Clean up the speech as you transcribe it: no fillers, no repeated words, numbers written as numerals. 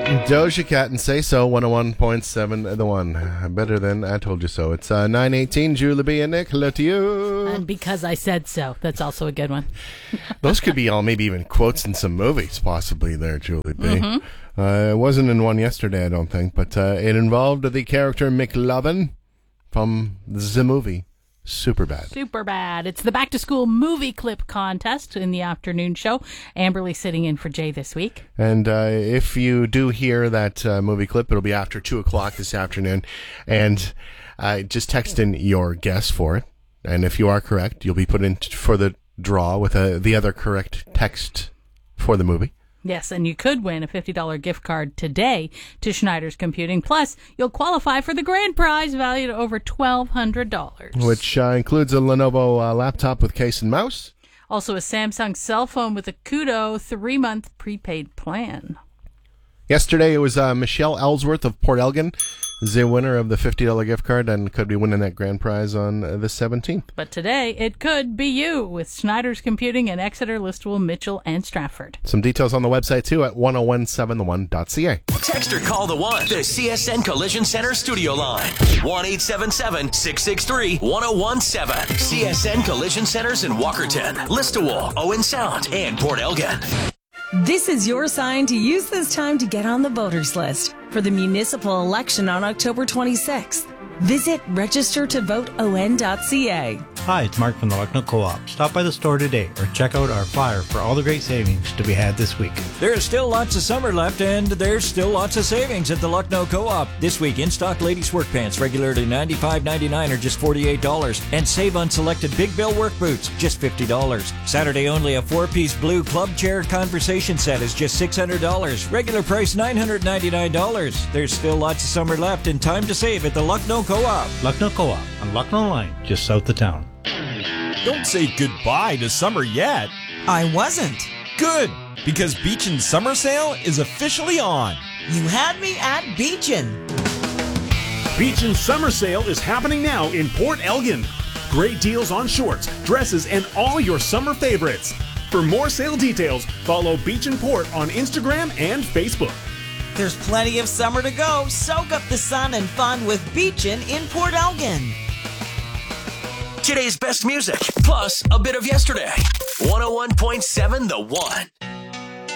Doja Cat and Say So, 101.7 The One. Better than I Told You So. It's 9:18. Julie B. and Nick, hello to you. And Because I Said So. That's also a good one. Those could be all maybe even quotes in some movies, possibly there, Julie B. It wasn't in one yesterday, I don't think, but it involved the character McLovin from the movie Superbad. Superbad. It's the Back to School movie clip contest in the afternoon show. Amberly sitting in for Jay this week. And if you do hear that movie clip, it'll be after 2 o'clock this afternoon. And just text in your guess for it. And if you are correct, you'll be put in for the draw with the other correct text for the movie. Yes, and you could win a $50 gift card today to Schneider's Computing. Plus, you'll qualify for the grand prize valued at over $1,200. Which includes a Lenovo laptop with case and mouse. Also a Samsung cell phone with a Kudo 3-month prepaid plan. Yesterday, it was Michelle Ellsworth of Port Elgin, the winner of the $50 gift card, and could be winning that grand prize on the 17th. But today, it could be you with Schneider's Computing in Exeter, Listowel, Mitchell, and Stratford. Some details on the website, too, at 1017thone.ca. Text or call the One, the CSN Collision Center studio line. 1-877-663-1017. CSN Collision Centers in Walkerton, Listowel, Owen Sound, and Port Elgin. This is your sign to use this time to get on the voters list for the municipal election on October 26th. Visit registertovoteon.ca. Hi, it's Mark from the Lucknow Co-op. Stop by the store today or check out our flyer for all the great savings to be had this week. There's still lots of summer left, and there's still lots of savings at the Lucknow Co-op. This week, in-stock ladies' work pants, regularly $95.99 or just $48. And save on selected Big Bill work boots, just $50. Saturday only, a 4-piece blue club chair conversation set is just $600. Regular price $999. There's still lots of summer left and time to save at the Lucknow Co-op. Lucknow Co-op on Lucknow Line, just south of town. Don't say goodbye to summer yet. I wasn't. Good, because Beechin Summer Sale is officially on. You had me at Beechin. Beechin Summer Sale is happening now in Port Elgin. Great deals on shorts, dresses, and all your summer favorites. For more sale details, follow Beechin Port on Instagram and Facebook. There's plenty of summer to go. Soak up the sun and fun with Beechin in Port Elgin. Today's best music, plus a bit of yesterday. 101.7 The One.